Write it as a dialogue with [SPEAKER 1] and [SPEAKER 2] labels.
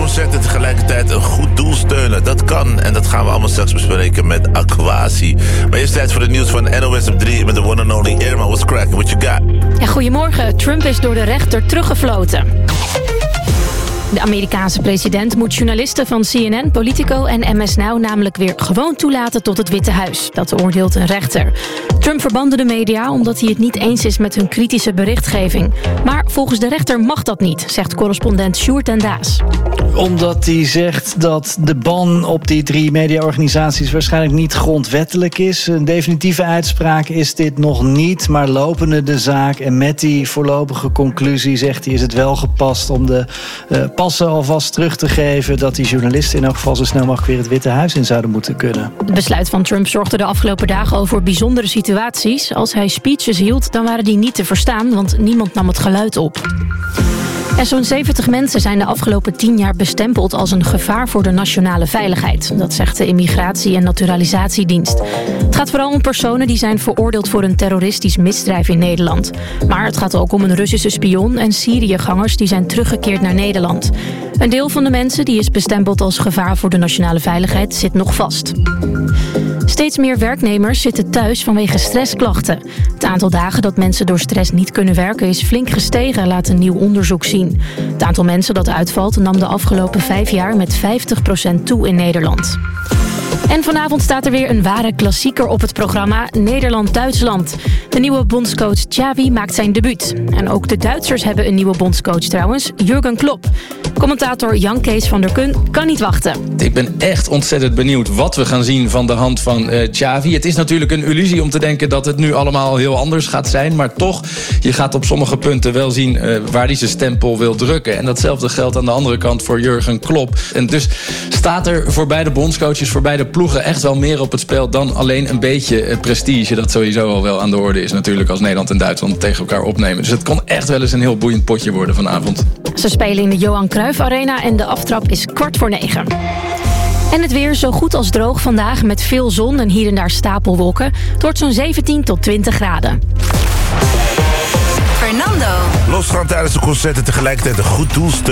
[SPEAKER 1] concert en tegelijkertijd een goed doel steunen. Dat kan en dat gaan we allemaal straks bespreken met Aquasi. Maar eerst tijd voor het nieuws van NOS op 3 met de one and only Irma. What's cracking? What you got?
[SPEAKER 2] Ja, goedemorgen. Trump is door de rechter teruggefloten. De Amerikaanse president moet journalisten van CNN, Politico en MS Now namelijk weer gewoon toelaten tot het Witte Huis. Dat oordeelt een rechter. Trump verbande de media omdat hij het niet eens is met hun kritische berichtgeving. Maar volgens de rechter mag dat niet, zegt correspondent Sjoerd en Daas.
[SPEAKER 3] Omdat hij zegt dat de ban op die 3 mediaorganisaties waarschijnlijk niet grondwettelijk is. Een definitieve uitspraak is dit nog niet, maar lopende de zaak. En met die voorlopige conclusie, zegt hij, is het wel gepast om de passen alvast terug te geven dat die journalisten in elk geval zo snel mogelijk weer het Witte Huis in zouden moeten kunnen.
[SPEAKER 2] Het besluit van Trump zorgde de afgelopen dagen al voor bijzondere situaties. Als hij speeches hield, dan waren die niet te verstaan, want niemand nam het geluid op. En zo'n 70 mensen zijn de afgelopen 10 jaar bestempeld als een gevaar voor de nationale veiligheid. Dat zegt de Immigratie- en Naturalisatiedienst. Het gaat vooral om personen die zijn veroordeeld voor een terroristisch misdrijf in Nederland. Maar het gaat ook om een Russische spion en Syriëgangers die zijn teruggekeerd naar Nederland. Een deel van de mensen die is bestempeld als gevaar voor de nationale veiligheid zit nog vast. Steeds meer werknemers zitten thuis vanwege stressklachten. Het aantal dagen dat mensen door stress niet kunnen werken is flink gestegen, laat een nieuw onderzoek zien. Het aantal mensen dat uitvalt nam de afgelopen 5 jaar met 50% toe in Nederland. En vanavond staat er weer een ware klassieker op het programma, Nederland-Duitsland. De nieuwe bondscoach Xavi maakt zijn debuut. En ook de Duitsers hebben een nieuwe bondscoach trouwens, Jurgen Klopp. Commentator Jan Kees van der Kun kan niet wachten.
[SPEAKER 4] Ik ben echt ontzettend benieuwd wat we gaan zien van de hand van Xavi. Het is natuurlijk een illusie om te denken dat het nu allemaal heel anders gaat zijn. Maar toch, je gaat op sommige punten wel zien waar hij zijn stempel wil drukken. En datzelfde geldt aan de andere kant voor Jurgen Klopp. En dus staat er voor beide bondscoaches, voor beide ploegen echt wel meer op het spel dan alleen een beetje prestige. Dat sowieso al wel aan de orde is natuurlijk als Nederland en Duitsland tegen elkaar opnemen. Dus het kon echt wel eens een heel boeiend potje worden vanavond.
[SPEAKER 2] Ze spelen in de Johan Cruijff Arena en de aftrap is 8:45. En het weer zo goed als droog vandaag met veel zon en hier en daar stapelwolken. Het wordt zo'n 17 tot 20 graden.
[SPEAKER 5] Fernando.
[SPEAKER 1] Losgaan tijdens de concerten tegelijkertijd een goed doel steunen.